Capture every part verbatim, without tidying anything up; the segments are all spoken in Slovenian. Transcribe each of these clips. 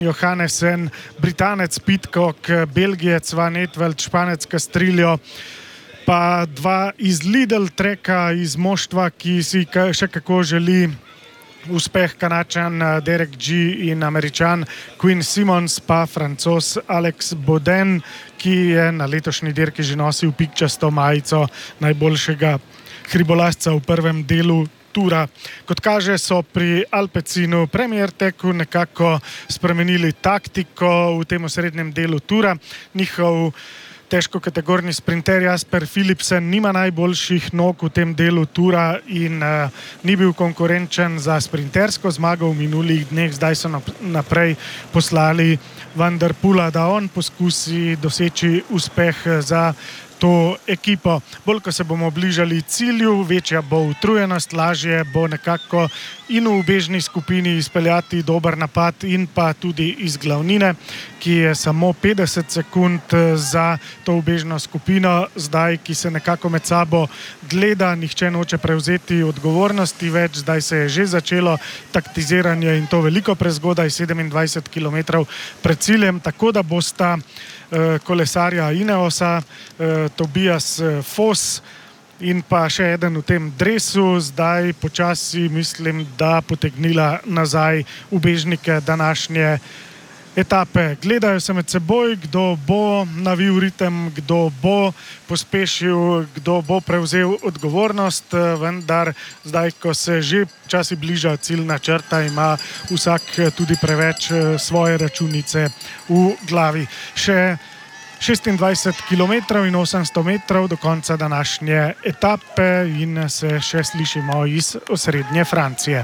Johannesen, Britanec Pidcock, Belgijec Van Etveld, Španec Castrillo, pa dva iz Lidl treka, iz moštva, ki si še kako želi uspeh, Kanačan Derek G in Američan Quinn Simmons, pa Francoz Alex Baudin, ki je na letošnji dirki že nosil pikčasto majico najboljšega hribolazca v prvem delu tura. Kot kaže, so pri Alpecinu Premier Techu nekako spremenili taktiko v tem osrednjem delu tura. Njihov težkokategorni sprinter Jasper Philipsen nima najboljših nog v tem delu tura in uh, ni bil konkurenčen za sprintersko zmago v minulih dneh. Zdaj so naprej poslali Van der Poola, da on poskusi doseči uspeh za to ekipo. Bolj, ko se bomo bližali cilju, večja bo utrujenost, lažje bo nekako in v ubežni skupini izpeljati dober napad in pa tudi iz glavnine, ki je samo petdeset sekund za to ubežno skupino. Zdaj, ki se nekako med sabo gleda, nihče noče prevzeti odgovornosti več, zdaj se je že začelo taktiziranje in to veliko prezgodaj, sedemindvajset kilometrov pred ciljem, tako da bosta kolesarja Ineosa, Tobias Foss in pa še eden v tem dresu zdaj počasi, mislim, da potegnila nazaj ubežnike današnje etape. Gledajo se med seboj, kdo bo navil ritem, kdo bo pospešil, kdo bo prevzel odgovornost, vendar zdaj, ko se že časi bliža ciljna črta, ima vsak tudi preveč svoje računice v glavi. Še šestindvajset kilometrov in osemsto metrov do konca današnje etape in se še slišimo iz osrednje Francije.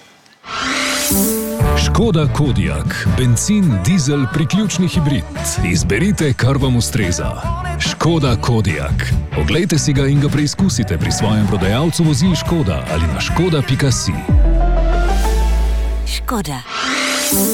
Škoda Kodiaq, bencin, dizel, priključni hibrid. Izberite, kar vam ustreza. Škoda Kodiaq. Oglejte si ga in ga preizkusite pri svojem prodajalcu vozil Škoda ali na škoda pika si. Škoda.